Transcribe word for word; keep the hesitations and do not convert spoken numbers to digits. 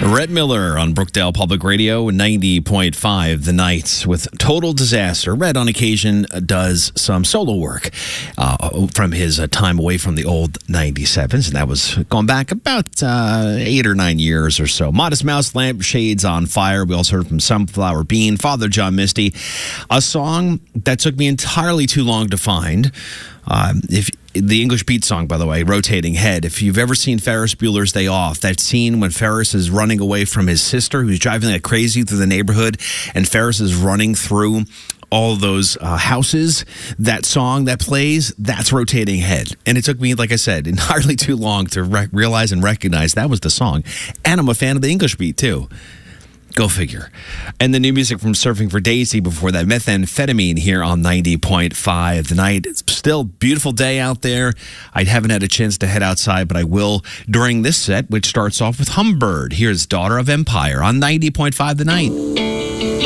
Rhett Miller on Brookdale Public Radio, ninety point five The Night with Total Disaster. Rhett, on occasion, does some solo work uh, from his uh, time away from the old ninety-sevens, and that was going back about uh, eight or nine years or so. Modest Mouse, Lampshades on Fire. We also heard from Sunflower Bean, Father John Misty, a song that took me entirely too long to find. Um, if the English Beat song, by the way, Rotating Head. If you've ever seen Ferris Bueller's Day Off, that scene when Ferris is running away from his sister who's driving like crazy through the neighborhood, and Ferris is running through all those uh, houses, that song that plays, that's Rotating Head. And it took me, like I said, entirely too long to re- realize and recognize that was the song. And I'm a fan of the English Beat, too. Go figure. And the new music from Surfing for Daisy before that, Methamphetamine, here on ninety point five The Night. It's still a beautiful day out there. I haven't had a chance to head outside, but I will during this set, which starts off with Humbird. Here's Daughter of Empire on ninety point five The Night.